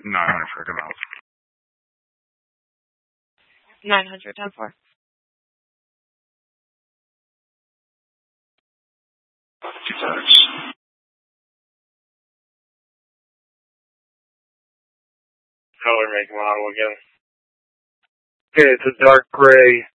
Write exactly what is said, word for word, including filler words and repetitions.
nine hundred for come out. nine hundred, ten four. Two times. Color, make, model again. Okay, it's a dark gray